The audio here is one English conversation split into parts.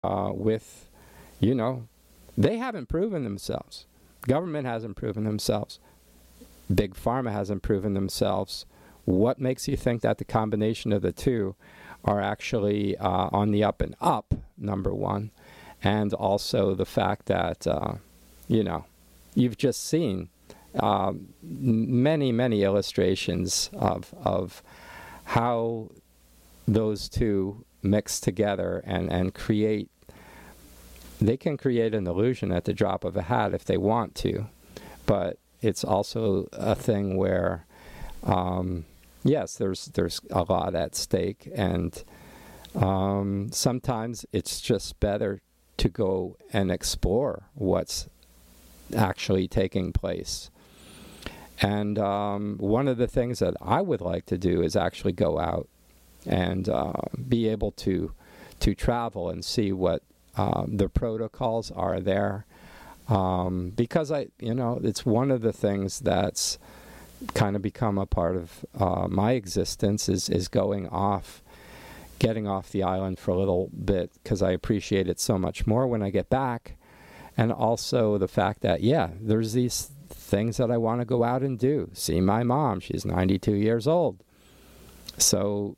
with, you know, they haven't proven themselves. Government hasn't proven themselves. Big Pharma hasn't proven themselves. What makes you think that the combination of the two are actually on the up and up, number one? And also the fact that, you know, you've just seen many, many illustrations of how those two mix together and create, they can create an illusion at the drop of a hat if they want to. But it's also a thing where, yes, there's a lot at stake, and sometimes it's just better to go and explore what's actually taking place. And one of the things that I would like to do is actually go out and be able to travel and see what the protocols are there. Because it's one of the things that's kind of become a part of my existence is getting off the island for a little bit, because I appreciate it so much more when I get back. And also the fact that, there's these things that I want to go out and do. See my mom, she's 92 years old. So,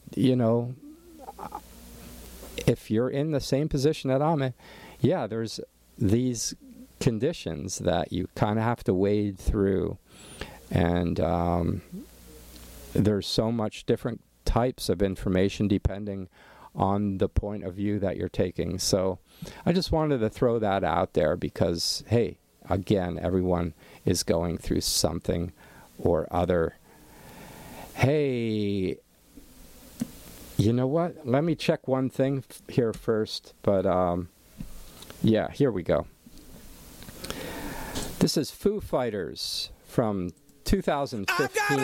if you're in the same position that I'm in, there's these conditions that you kind of have to wade through. And there's so much different types of information depending on the point of view that you're taking. So I just wanted to throw that out there because, hey, again, everyone is going through something or other. Hey, you know what? Let me check one thing here first. But, here we go. This is Foo Fighters from 2015.